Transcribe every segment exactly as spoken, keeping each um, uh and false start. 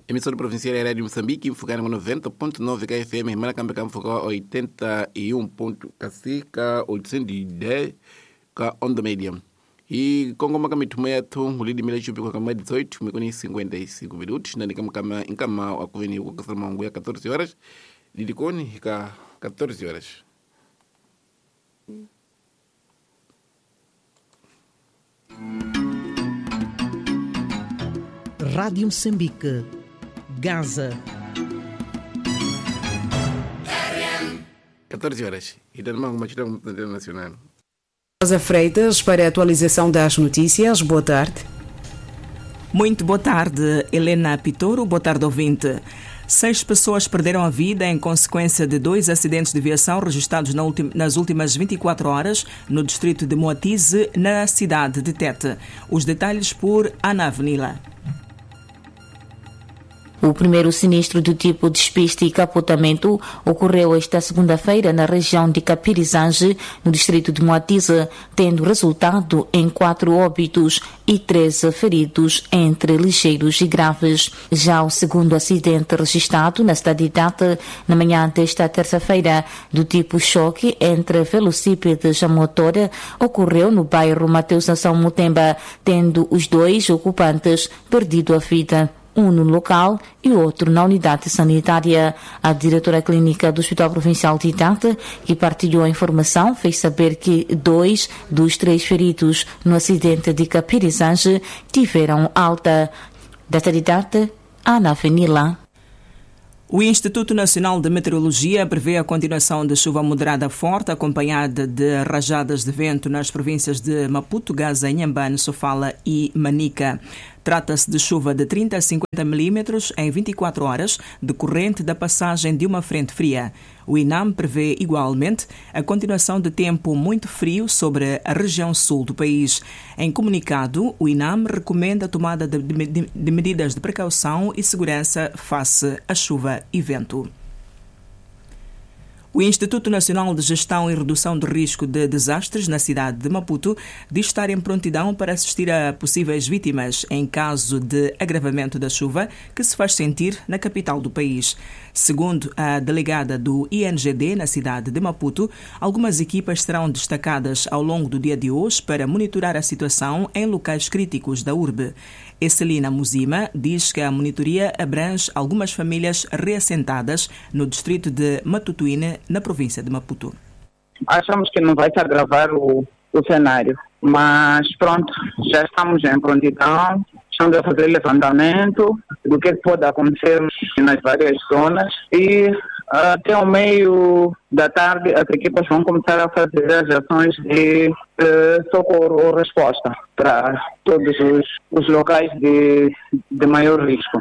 Emissora provincial da Rádio Moçambique, enfocada no noventa ponto nove K F M, Maracamba, enfocada oitenta e um ponto cinco, oitocentos e dez K onda média. E Congo Makama Tumeato, o líder Mila Chupi com a cama dezoito, me conhece cinquenta e cinco minutos, na Nicama em Cama, a Coveni, o Cassamango, a catorze horas, Lidicone, a catorze horas. Rádio Moçambique, Gaza. catorze horas. E da uma matida internacional. Rosa Freitas, para a atualização das notícias. Boa tarde. Muito boa tarde, Helena Pitoro. Boa tarde, ouvinte. Seis pessoas perderam a vida em consequência de dois acidentes de viação registrados na ultim, nas últimas vinte e quatro horas no distrito de Moatize, na cidade de Tete. Os detalhes por Ana Avenila. O primeiro sinistro do tipo despiste e capotamento ocorreu esta segunda-feira na região de Capirizange, no distrito de Moatize, tendo resultado em quatro óbitos e treze feridos, entre ligeiros e graves. Já o segundo acidente registrado na cidade de Tete, na manhã desta terça-feira, do tipo choque entre velocípedes a motor, ocorreu no bairro Mateus Nação Mutemba, tendo os dois ocupantes perdido a vida. Um no local e outro na unidade sanitária. A diretora clínica do Hospital Provincial de Tete, que partilhou a informação, fez saber que dois dos três feridos no acidente de Capirizange tiveram alta. Da cidade de Tete, Ana Avenila. O Instituto Nacional de Meteorologia prevê a continuação de chuva moderada forte, acompanhada de rajadas de vento nas províncias de Maputo, Gaza, Inhambane, Sofala e Manica. Trata-se de chuva de trinta a cinquenta milímetros em vinte e quatro horas, decorrente da passagem de uma frente fria. O INAM prevê, igualmente, a continuação de tempo muito frio sobre a região sul do país. Em comunicado, o INAM recomenda a tomada de, de, de medidas de precaução e segurança face à chuva e vento. O Instituto Nacional de Gestão e Redução do Risco de Desastres na cidade de Maputo diz estar em prontidão para assistir a possíveis vítimas em caso de agravamento da chuva que se faz sentir na capital do país. Segundo a delegada do I N G D na cidade de Maputo, algumas equipas serão destacadas ao longo do dia de hoje para monitorar a situação em locais críticos da urbe. Esselina Muzima diz que a monitoria abrange algumas famílias reassentadas no distrito de Matutuine, na província de Maputo. Achamos que não vai se agravar o, o cenário, mas pronto, já estamos em prontidão, estamos a fazer levantamento do que pode acontecer nas várias zonas e até ao meio da tarde as equipas vão começar a fazer as ações de eh, socorro ou resposta para todos os, os locais de, de maior risco.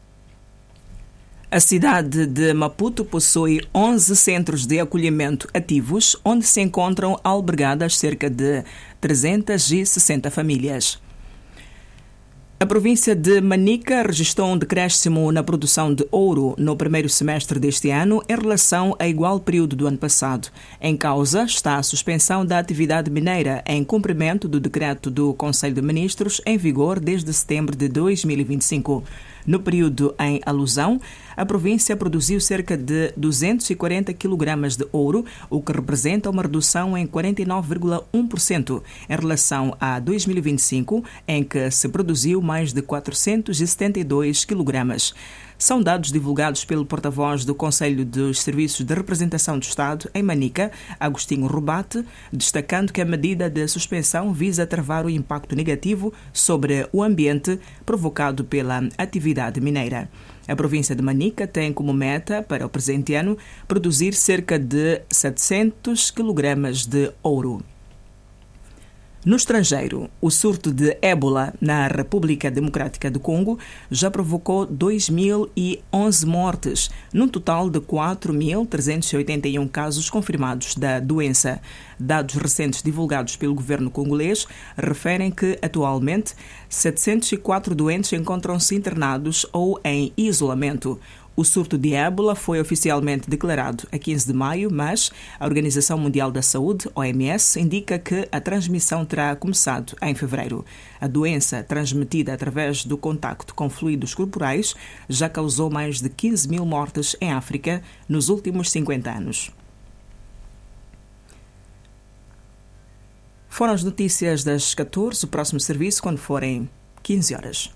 A cidade de Maputo possui onze centros de acolhimento ativos, onde se encontram albergadas cerca de trezentas e sessenta famílias. A província de Manica registrou um decréscimo na produção de ouro no primeiro semestre deste ano em relação a igual período do ano passado. Em causa está a suspensão da atividade mineira em cumprimento do decreto do Conselho de Ministros em vigor desde setembro de dois mil e vinte e cinco. No período em alusão, a província produziu cerca de duzentos e quarenta quilogramas de ouro, o que representa uma redução em quarenta e nove vírgula um por cento em relação a dois mil e vinte e cinco, em que se produziu mais de quatrocentos e setenta e dois quilogramas. São dados divulgados pelo porta-voz do Conselho dos Serviços de Representação do Estado em Manica, Agostinho Rubate, destacando que a medida de suspensão visa travar o impacto negativo sobre o ambiente provocado pela atividade mineira. A província de Manica tem como meta, para o presente ano, produzir cerca de setecentos quilogramas de ouro. No estrangeiro, o surto de ébola na República Democrática do Congo já provocou dois mil e onze mortes, num total de quatro mil trezentos e oitenta e um casos confirmados da doença. Dados recentes divulgados pelo governo congolês referem que, atualmente, setecentos e quatro doentes encontram-se internados ou em isolamento. O surto de ébola foi oficialmente declarado a quinze de maio, mas a Organização Mundial da Saúde, O M S, indica que a transmissão terá começado em fevereiro. A doença, transmitida através do contacto com fluidos corporais, já causou mais de quinze mil mortes em África nos últimos cinquenta anos. Foram as notícias das catorze, o próximo serviço quando forem quinze horas.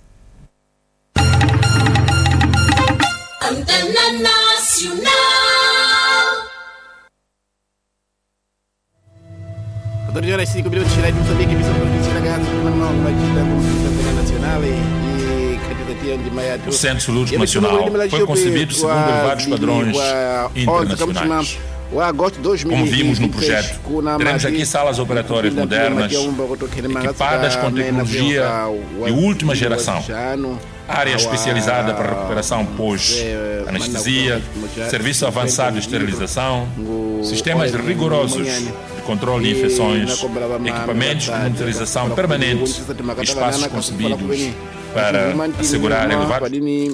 Antena Nacional. quatorze horas e cinco minutos, Rádio Moçambique, emissão provincial da Gaza, Nacional, Batida, Comunicação Nacional e candidatia de Maiato. O Centro Lúdico Nacional foi concebido segundo elevados padrões internacionais. Como vimos no projeto, teremos aqui salas operatórias modernas, equipadas com tecnologia de última geração, área especializada para recuperação pós-anestesia, serviço avançado de esterilização, sistemas rigorosos de controle de infecções, equipamentos de monitorização permanente e espaços concebidos para assegurar elevado...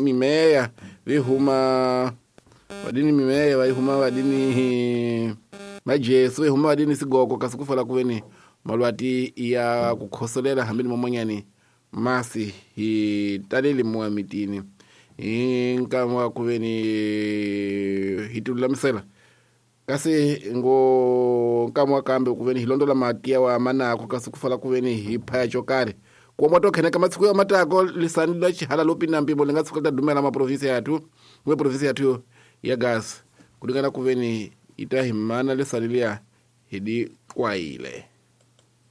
wadini mimeya waihuma wadini majesu waihuma wadini sigoko kasukufala kuweni malwati ya kukhosolela hambeni momonyani masi hitaleli muwa mitini inkamwa kuweni hitulamisela kasi ngo nkamwa kambe kuweni hilondola matia wa manako kasukufala kuweni hiphaya chokare kwa moto kheneka matsiku ya matako lisani la chihala lopina mpimbo lingatsukalita dumela ma province yathu we province yathu ya gas kulingana kuveni itahimana lesalilia hidi kwaile.